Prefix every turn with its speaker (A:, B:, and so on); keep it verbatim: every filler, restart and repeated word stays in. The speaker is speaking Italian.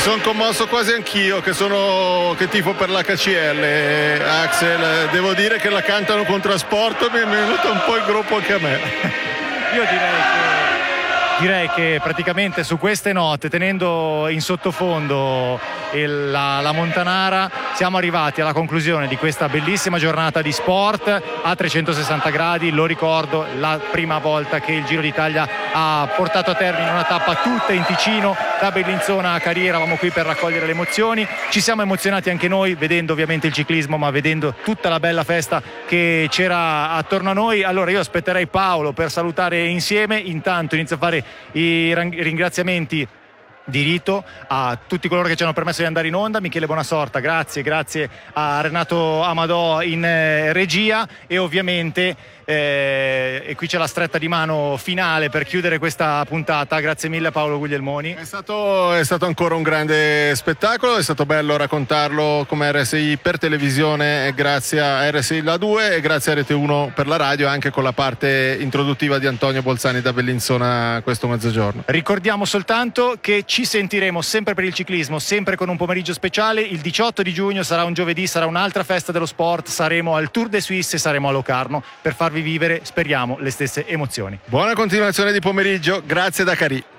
A: sono commosso quasi anch'io che sono che tifo per l'H C L, Axel. Devo dire che la cantano con trasporto, mi è venuto un po' il gruppo anche a me.
B: Io direi che Direi che praticamente su queste note, tenendo in sottofondo il, la, la Montanara, siamo arrivati alla conclusione di questa bellissima giornata di sport a trecentosessanta gradi. Lo ricordo, la prima volta che il Giro d'Italia ha portato a termine una tappa tutta in Ticino, da Bellinzona a Cariera. Eravamo qui per raccogliere le emozioni, ci siamo emozionati anche noi vedendo ovviamente il ciclismo, ma vedendo tutta la bella festa che c'era attorno a noi. Allora io aspetterei Paolo per salutare insieme, intanto inizio a fare i ringraziamenti di rito a tutti coloro che ci hanno permesso di andare in onda. Michele Buonasorta, grazie, grazie a Renato Amadò in eh, regia, e ovviamente eh, e qui c'è la stretta di mano finale per chiudere questa puntata. Grazie mille a Paolo Guglielmoni.
A: È stato, è stato ancora un grande spettacolo, è stato bello raccontarlo come R S I per televisione, grazie a R S I La due e grazie a Rete uno per la radio, anche con la parte introduttiva di Antonio Bolzani da Bellinzona questo mezzogiorno.
B: Ricordiamo soltanto che ci sentiremo sempre per il ciclismo, sempre con un pomeriggio speciale. Il diciotto di giugno sarà un giovedì, sarà un'altra festa dello sport, saremo al Tour de Suisse e saremo a Locarno per farvi vivere, speriamo, le stesse emozioni.
A: Buona continuazione di pomeriggio, grazie da Cari.